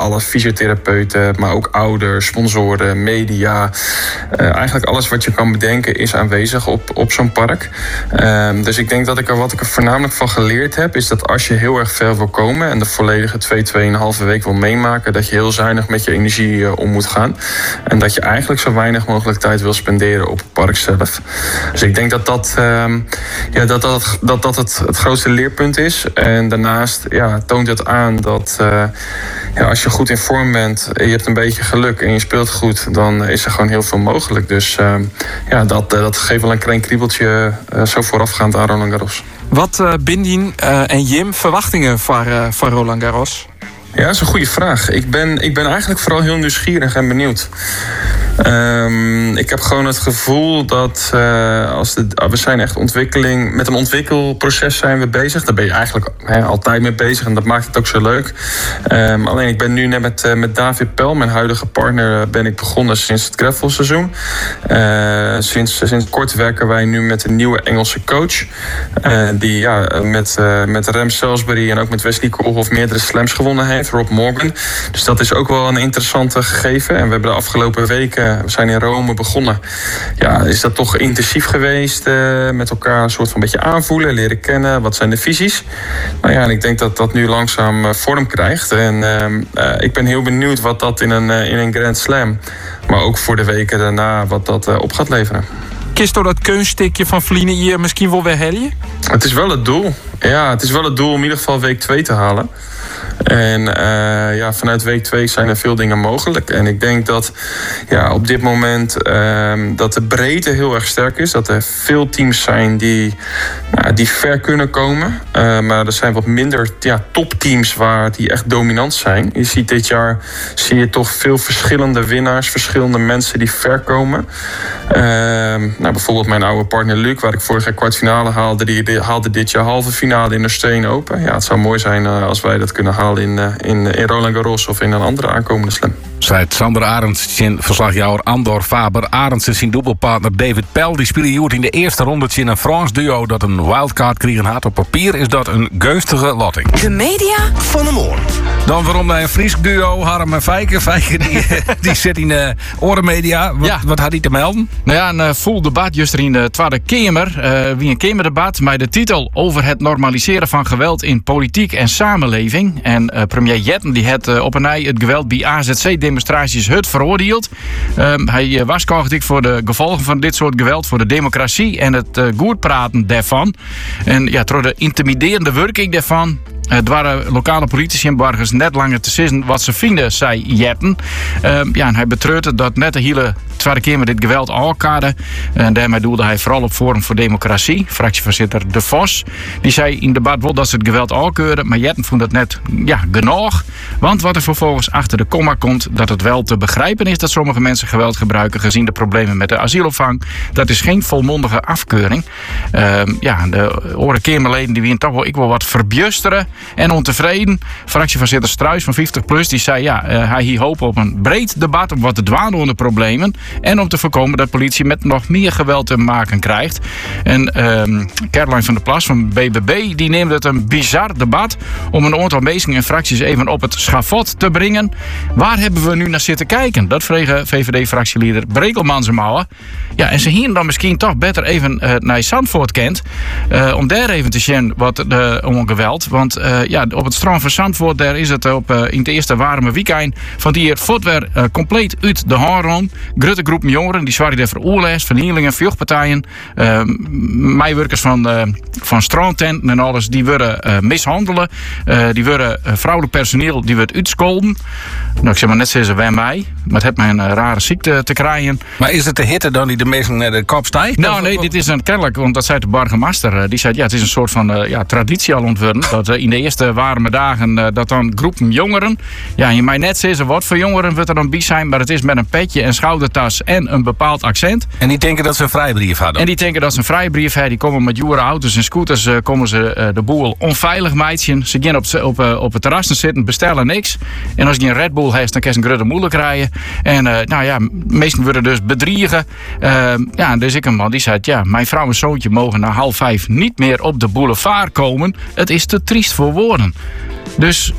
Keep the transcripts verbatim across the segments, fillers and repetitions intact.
alle fysiotherapeuten, maar ook ouders, sponsoren, media. Uh, eigenlijk alles wat je kan bedenken is aanwezig op, op zo'n park. Uh, dus ik denk dat ik er wat ik er voornamelijk van geleerd heb, is dat als je heel erg ver wil komen en de volledige twee, tweeënhalve week wil meemaken, dat je heel zuinig met je energie uh, om moet gaan. En dat je eigenlijk zo weinig mogelijk tijd wil spenderen op het park zelf. Dus ik denk dat dat, uh, ja, dat, dat, dat, dat het, het grootste leerpunt is. En daarnaast ja, toont het aan dat uh, ja, als je goed in vorm bent en je hebt een beetje geluk en je speelt goed, dan is er gewoon heel veel mogelijk. Dus uh, ja, dat, dat geeft wel een klein kriebeltje uh, zo voorafgaand aan Roland Garros. Wat uh, Bindien uh, en Jim verwachtingen van, uh, van Roland Garros? Ja, dat is een goede vraag. Ik ben, ik ben eigenlijk vooral heel nieuwsgierig en benieuwd. Um, ik heb gewoon het gevoel dat uh, als de, we zijn echt ontwikkeling, met een ontwikkelproces zijn we bezig. Daar ben je eigenlijk he, altijd mee bezig en dat maakt het ook zo leuk. Um, alleen ik ben nu net met, uh, met David Pel, mijn huidige partner, ben ik begonnen sinds het gravelseizoen. Uh, sinds, sinds kort werken wij nu met een nieuwe Engelse coach. Uh, die ja, met, uh, met Rem Salisbury en ook met Wesley Koolhof meerdere slams gewonnen heeft. Rob Morgan. Dus dat is ook wel een interessante gegeven. En we hebben de afgelopen weken, we zijn in Rome begonnen. Ja, is dat toch intensief geweest. Uh, met elkaar een soort van beetje aanvoelen, leren kennen. Wat zijn de visies? Nou ja, en ik denk dat dat nu langzaam uh, vorm krijgt. En uh, uh, ik ben heel benieuwd wat dat in een, uh, in een Grand Slam, maar ook voor de weken daarna, wat dat uh, op gaat leveren. Kist door dat keunstikje van Vliene hier misschien wel weer helje? Het is wel het doel. Ja, het is wel het doel om in ieder geval week twee te halen. En uh, ja, vanuit week twee zijn er veel dingen mogelijk. En ik denk dat ja, op dit moment uh, dat de breedte heel erg sterk is. Dat er veel teams zijn die, nou, die ver kunnen komen. Uh, maar er zijn wat minder ja, topteams waar die echt dominant zijn. Je ziet dit jaar zie je toch veel verschillende winnaars, verschillende mensen die ver komen. Uh, nou, bijvoorbeeld mijn oude partner Luc, waar ik vorig jaar kwartfinale haalde, die, die haalde dit jaar halve finale in de Australian Open. Ja, het zou mooi zijn uh, als wij dat kunnen halen in, uh, in, in Roland Garros of in een andere aankomende slam. Zegt Sander Arends in verslagjouwer Andor Faber. Arends en zijn dubbelpartner David Pel die spelen hier in de eerste ronde in een Frans duo dat een wildcard kregen had. Op papier is dat een gunstige lotting. De media van de morgen. Dan waarom een Fries duo, Harm en Fijke. Fijke die, die zit in de orenmedia. Wat, ja. wat had hij te melden? Nou ja, een uh, vol debat juist in de Tweede Kamer. Uh, wie een Kamerdebat met de titel over het normaliseren van geweld in politiek en samenleving. En uh, premier Jetten die had uh, op een ei het geweld bij A Z C-demonstraties het veroordeeld. Uh, hij uh, waarschuwde voor de gevolgen van dit soort geweld voor de democratie en het uh, goed praten daarvan. En ja, door de intimiderende werking daarvan. Het waren lokale politici en burgers net langer te zitten wat ze vinden, zei Jetten. Uh, ja, en hij betreurde dat net de hele Tweede Kamer dit geweld aankaarde. En daarmee doelde hij vooral op Forum voor Democratie. Fractievoorzitter De Vos. Die zei in debat wel dat ze het geweld aankeurden. Maar Jetten vond het net ja, genoeg. Want wat er vervolgens achter de komma komt, dat het wel te begrijpen is dat sommige mensen geweld gebruiken gezien de problemen met de asielopvang. Dat is geen volmondige afkeuring. Uh, ja, de oren Kamerleden die wien toch wel ik wil wat verbjusteren en ontevreden. Fractievoorzitter Struijs van vijftig plus die zei ja, uh, hij hier hoopt op een breed debat om wat te dwaande problemen en om te voorkomen dat politie met nog meer geweld te maken krijgt. En uh, Caroline van der Plas van B B B die neemt het een bizar debat om een aantal meesten en fracties even op het schafot te brengen. Waar hebben we nu naar zitten kijken? Dat vregen V V D-fractieleider Brekelman zijn mouwen. Ja, en ze hier dan misschien toch beter even uh, naar Zandvoort kent. Uh, om daar even te zien wat de om geweld. Want uh, ja, op het strand van Zandvoort daar is het op, uh, in het eerste warme weekend van die hier voetweer uh, compleet uit de hand rond. Grote groep jongeren die zwaar voor oorlijst, vernielingen, vechtpartijen. Uh, Meewerkers van, uh, van strandtenten en alles, die worden uh, mishandelen. Uh, die worden uh, vrouwelijk personeel, die wordt uitscholden. Nou, ik zeg maar net zeggen bij mij, maar het heeft mij een uh, rare ziekte te krijgen. Maar is het de hitte dan die de mensen naar de kop stijgt? Nou nee, dit is een kennelijk, want dat zei de burgemeester. Die zei ja, het is een soort van uh, ja, traditie al ontworpen. Dat uh, in de eerste warme dagen uh, dat dan groepen jongeren. Ja, je mij net zeggen wat voor jongeren wordt er dan bij zijn, maar het is met een petje en schoudertas en een bepaald accent. En die denken dat ze een vrijbrief hadden. En die denken dat ze een vrijbrief hebben. Die komen met jure auto's en scooters, uh, komen ze uh, de boel onveilig meidje. Ze gaan op, op, uh, op het terras zitten, bestellen niks. En als je een Red Bull heeft, dan kan je een grote moeilijk rijden. En uh, nou ja, meesten worden dus bedriegen. Uh, ja, dus ik een man die zei, ja, mijn vrouw en zoontje mogen na half vijf niet meer op de boulevard komen. Het is te triest voor woorden. Dus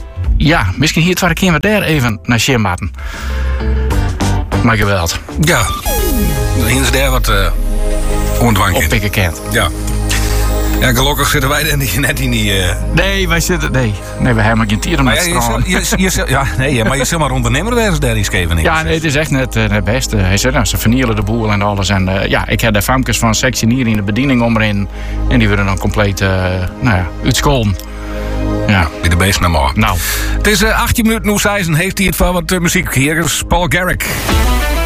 ja, misschien hier tweede keer daar even naar Schimbaten. Maar geweld. Ja, hier is daar wat uh, ontwanken. Oppikken kent. Ja. Ja, gelukkig zitten wij er niet- net in die... Uh... Nee, wij zitten... Nee, nee we hebben geen tieren Maar met ja, je, strand. je, je, je, ja, nee, maar je zult maar ondernemer wezen daar in Scheveningen. Ja, nee, het is echt net uh, het beste. Hij zei, nou, ze vernielen de boel en alles. En uh, ja, ik heb de famkes van sectionieren in de bediening om erin. En die worden dan compleet, uh, nou ja, uitscholen. Ja. Wie de beest naar morgen. Nou. Het is uh, achttien minuten hoe zijzen heeft hij het van wat uh, muziek. Hier is Paul Garrick.